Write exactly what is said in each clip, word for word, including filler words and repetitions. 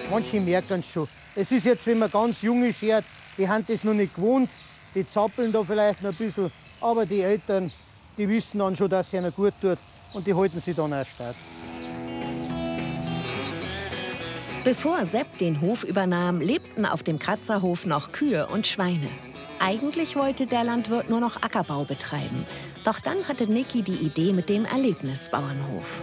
Manche merken es schon. Es ist jetzt, wenn man ganz junge schert, die haben das noch nicht gewohnt, die zappeln da vielleicht noch ein bisschen. Aber die Eltern, die wissen dann schon, dass es ihnen gut tut und die halten sich dann auch stark. Bevor Sepp den Hof übernahm, lebten auf dem Kratzerhof noch Kühe und Schweine. Eigentlich wollte der Landwirt nur noch Ackerbau betreiben. Doch dann hatte Niki die Idee mit dem Erlebnisbauernhof.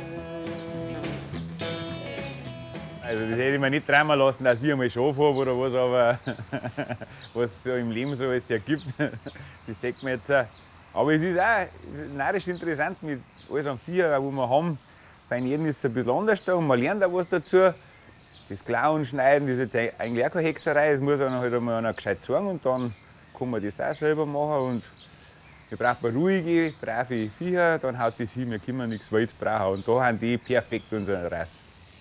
Also das hätte ich mir nicht träumen lassen, dass ich einmal Schaf habe oder was, aber was es so im Leben so alles ergibt, das sieht man jetzt auch. Aber es ist auch es ist narrisch interessant mit alles an Viechern, wo wir haben. Bei jedem ist es ein bisschen anders da und man lernt auch was dazu. Das Klauen, Schneiden, das ist jetzt eigentlich auch keine Hexerei, das muss einem halt einmal einer gescheit sagen und dann kann man das auch selber machen. Und wir brauchen ruhige, brave Viecher, dann haut das hin, wir können nichts Wildes brauchen. Und da haben die perfekt unsere Rasse.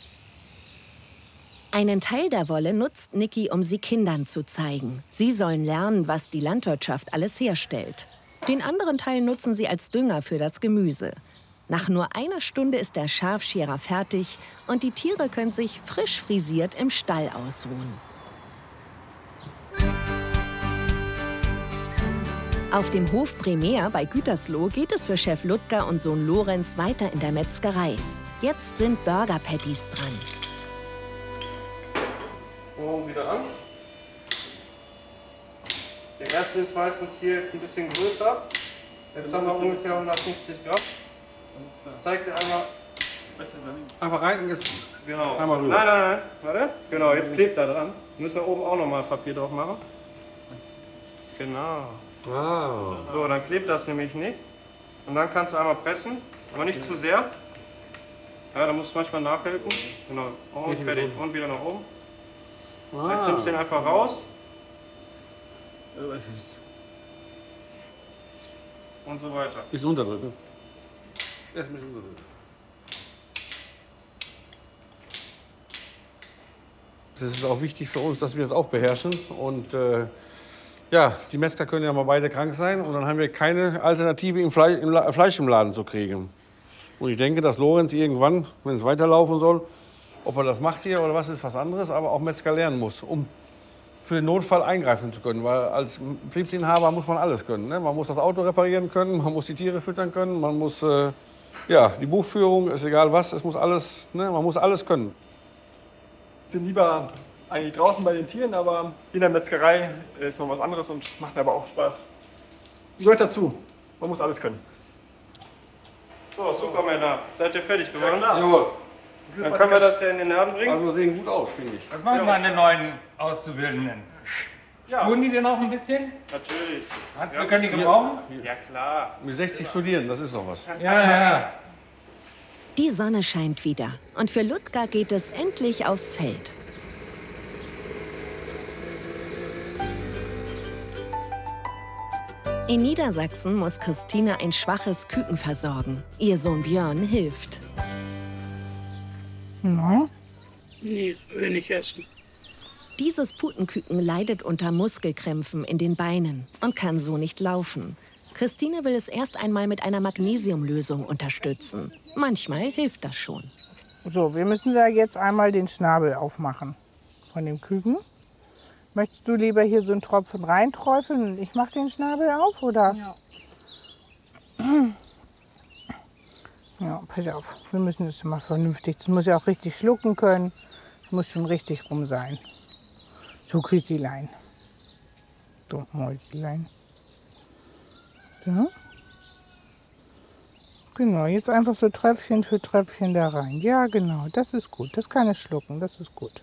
Einen Teil der Wolle nutzt Niki, um sie Kindern zu zeigen. Sie sollen lernen, was die Landwirtschaft alles herstellt. Den anderen Teil nutzen sie als Dünger für das Gemüse. Nach nur einer Stunde ist der Schafscherer fertig und die Tiere können sich frisch frisiert im Stall ausruhen. Auf dem Hof Primär bei Gütersloh geht es für Chef Ludger und Sohn Lorenz weiter in der Metzgerei. Jetzt sind Burger Patties dran. Morgen wieder an. Der erste ist meistens hier jetzt ein bisschen größer. Jetzt haben wir ungefähr hundertfünfzig Gramm. Zeig dir einmal. Einfach rein und jetzt Genau. einmal rüber. Nein, nein, nein. Warte. Genau, jetzt klebt er dran. Müssen wir oben auch noch mal Papier drauf machen. Genau. Ah. So, dann klebt das nämlich nicht. Und dann kannst du einmal pressen, aber nicht zu sehr. Ja, da musst du manchmal nachhelfen. Genau. Und fertig. Und wieder nach oben. Ah. Jetzt nimmst du den einfach raus. Und so weiter. Bisschen unterdrücken. Erst ein bisschen unterdrücken. Es ist auch wichtig für uns, dass wir das auch beherrschen. Und äh, ja, die Metzger können ja mal beide krank sein. Und dann haben wir keine Alternative, im Fleisch, im La Fleisch im Laden zu kriegen. Und ich denke, dass Lorenz irgendwann, wenn es weiterlaufen soll, ob er das macht hier oder was, ist was anderes, aber auch Metzger lernen muss, um für den Notfall eingreifen zu können. Weil als Betriebsinhaber muss man alles können. Ne? Man muss das Auto reparieren können, man muss die Tiere füttern können, man muss äh, ja, die Buchführung, ist egal was, es muss alles, ne? Man muss alles können. Ich bin lieber eigentlich draußen bei den Tieren, aber in der Metzgerei ist mal was anderes und macht mir aber auch Spaß. Gehört dazu, man muss alles können. So, super Männer. Seid ihr fertig geworden? Ja, Jawohl. Dann können wir das ja in den Laden bringen. Also sehen gut aus, finde ich. Was machen Sie an den neuen Auszubildenden? Spuren die denn noch ein bisschen? Natürlich. Meinst du, wir können die gebrauchen? Ja, klar. Mit sechzig studieren, das ist doch was. Ja, ja. Die Sonne scheint wieder und für Ludger geht es endlich aufs Feld. In Niedersachsen muss Christine ein schwaches Küken versorgen. Ihr Sohn Björn hilft. Na? Nee, so will ich essen. Dieses Putenküken leidet unter Muskelkrämpfen in den Beinen und kann so nicht laufen. Christine will es erst einmal mit einer Magnesiumlösung unterstützen. Manchmal hilft das schon. So, wir müssen da jetzt einmal den Schnabel aufmachen von dem Küken. Möchtest du lieber hier so einen Tropfen reinträufeln und ich mache den Schnabel auf, oder? Ja. Ja, pass auf, wir müssen das mal vernünftig. Das muss ja auch richtig schlucken können. Das muss schon richtig rum sein. So, Kükilein. So, Mäuslein. So. Genau, jetzt einfach so Tröpfchen für Tröpfchen da rein. Ja, genau, das ist gut. Das kann es schlucken, das ist gut.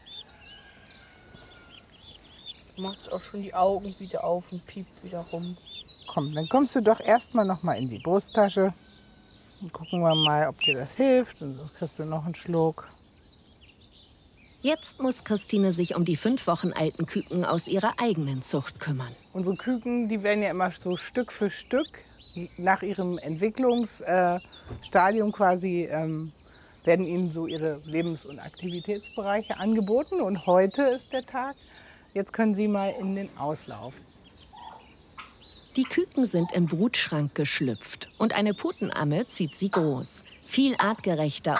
Macht auch schon die Augen wieder auf und piept wieder rum. Komm, dann kommst du doch erstmal noch mal in die Brusttasche. Und gucken wir mal, ob dir das hilft. Und so kriegst du noch einen Schluck. Jetzt muss Christine sich um die fünf Wochen alten Küken aus ihrer eigenen Zucht kümmern. Unsere Küken, die werden ja immer so Stück für Stück nach ihrem Entwicklungsstadium quasi ähm, werden ihnen so ihre Lebens- und Aktivitätsbereiche angeboten. Und heute ist der Tag. Jetzt können Sie mal in den Auslauf. Die Küken sind im Brutschrank geschlüpft und eine Putenamme zieht sie groß. Viel artgerechter